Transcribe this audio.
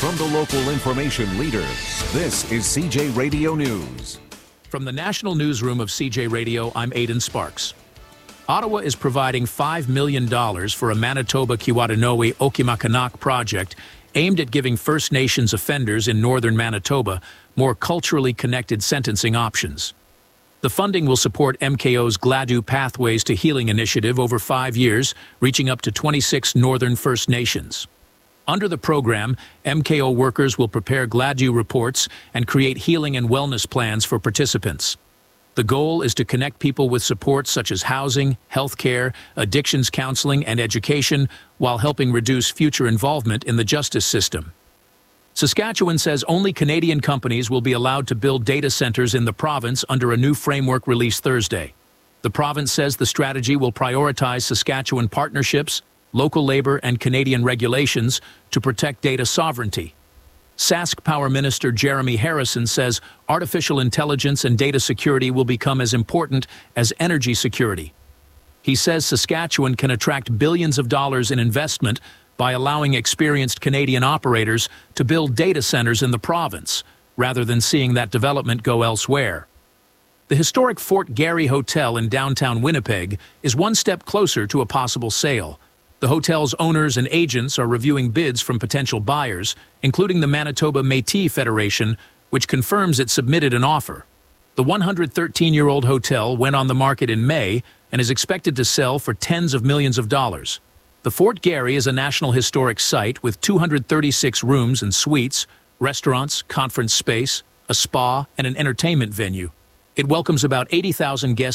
From the local information leader, this is CJ Radio News. From the National Newsroom of CJ Radio, I'm Aidan Sparks. Ottawa is providing $5 million for a Manitoba-Kiiwetinoong project aimed at giving First Nations offenders in northern Manitoba more culturally connected sentencing options. The funding will support MKO's Gladue Pathways to Healing initiative over 5 years, reaching up to 26 northern First Nations. Under the program, MKO workers will prepare Gladue reports and create healing and wellness plans for participants. The goal is to connect people with supports such as housing, health care, addictions counseling, and education, while helping reduce future involvement in the justice system. Saskatchewan says only Canadian companies will be allowed to build data centers in the province under a new framework released Thursday. The province says the strategy will prioritize Saskatchewan partnerships, local labor, and Canadian regulations to protect data sovereignty. Sask Power Minister Jeremy Harrison says artificial intelligence and data security will become as important as energy security. He says Saskatchewan can attract billions of dollars in investment by allowing experienced Canadian operators to build data centers in the province, rather than seeing that development go elsewhere. The historic Fort Garry Hotel in downtown Winnipeg is one step closer to a possible sale. The hotel's owners and agents are reviewing bids from potential buyers, including the Manitoba Métis Federation, which confirms it submitted an offer. The 113-year-old hotel went on the market in May and is expected to sell for tens of millions of dollars. The Fort Garry is a National Historic Site with 236 rooms and suites, restaurants, conference space, a spa, and an entertainment venue. It welcomes about 80,000 guests